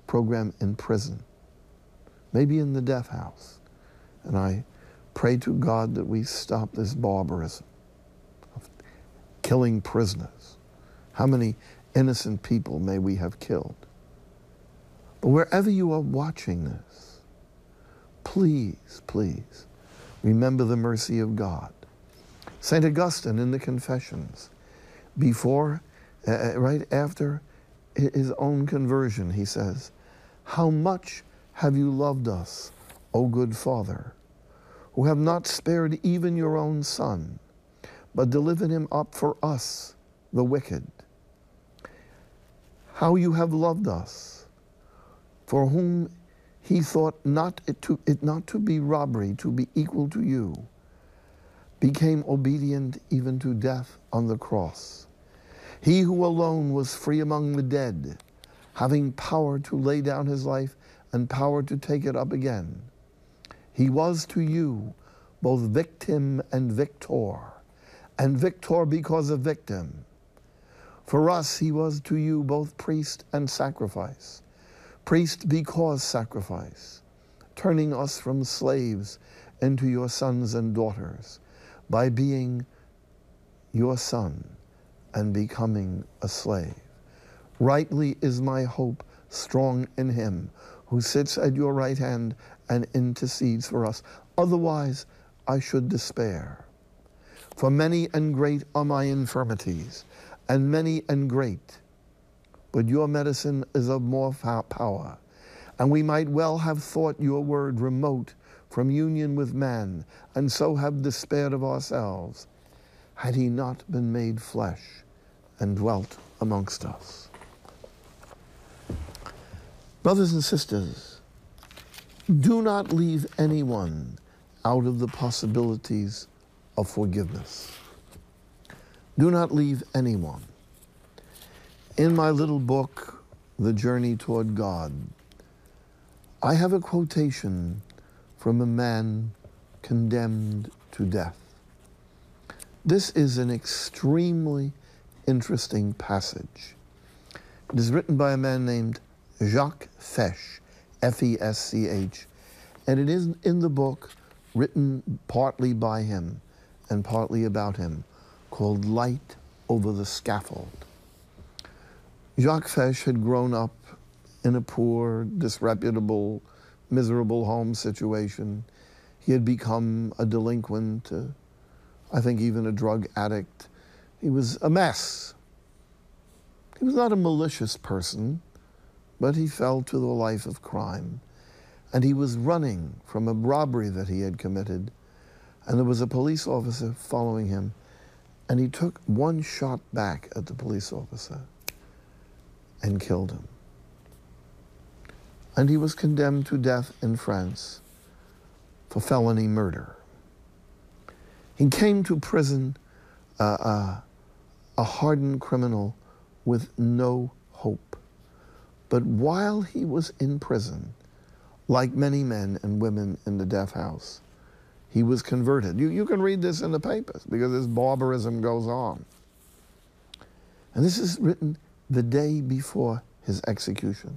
program in prison, maybe in the death house. And I pray to God that we stop this barbarism of killing prisoners. How many innocent people may we have killed? But wherever you are watching this, please, please, remember the mercy of God. St. Augustine in the Confessions, right after his own conversion, he says, "How much have you loved us, O good Father, who have not spared even your own Son, but delivered him up for us, the wicked. How you have loved us, for whom he thought it not to be robbery to be equal to you, became obedient even to death on the cross. He who alone was free among the dead, having power to lay down his life and power to take it up again. He was to you both victim and victor because of victim. For us, he was to you both priest and sacrifice, priest because sacrifice, turning us from slaves into your sons and daughters by being your son and becoming a slave. Rightly is my hope strong in him who sits at your right hand and intercedes for us. Otherwise, I should despair. For many and great are my infirmities, and many and great. But your medicine is of more power, and we might well have thought your word remote from union with man, and so have despaired of ourselves, had he not been made flesh and dwelt amongst us." Brothers and sisters, do not leave anyone out of the possibilities of forgiveness. Do not leave anyone. In my little book, The Journey Toward God, I have a quotation from a man condemned to death. This is an extremely interesting passage. It is written by a man named Jacques Fesch, F-E-S-C-H, and it is in the book written partly by him and partly about him, called Light Over the Scaffold. Jacques Fesch had grown up in a poor, disreputable, miserable home situation. He had become a delinquent, I think even a drug addict. He was a mess. He was not a malicious person, but he fell to the life of crime. And he was running from a robbery that he had committed, and there was a police officer following him, and he took one shot back at the police officer and killed him. And he was condemned to death in France for felony murder. He came to prison a hardened criminal with no hope. But while he was in prison, like many men and women in the death house, he was converted. You can read this in the papers because this barbarism goes on. And this is written the day before his execution.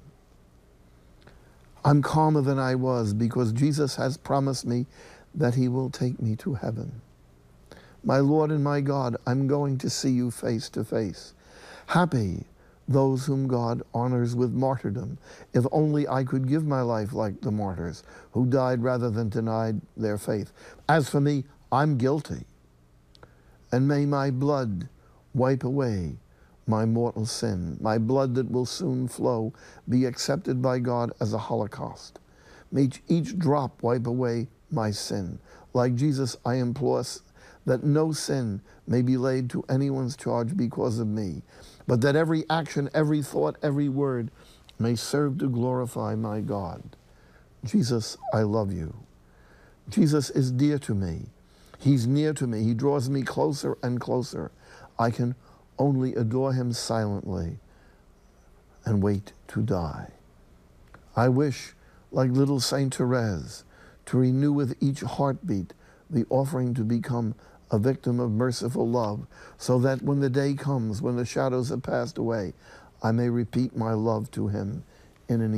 I'm calmer than I was because Jesus has promised me that he will take me to heaven. My Lord and my God, I'm going to see you face to face. Happy those whom God honors with martyrdom. If only I could give my life like the martyrs who died rather than denied their faith. As for me, I'm guilty. And may my blood wipe away my mortal sin. My blood that will soon flow be accepted by God as a holocaust. May each drop wipe away my sin. Like Jesus, I implore that no sin may be laid to anyone's charge because of me, but that every action, every thought, every word may serve to glorify my God. Jesus, I love you. Jesus is dear to me. He's near to me. He draws me closer and closer. I can only adore him silently and wait to die. I wish, like little Saint Therese, to renew with each heartbeat the offering to become a victim of merciful love, so that when the day comes, when the shadows have passed away, I may repeat my love to him in an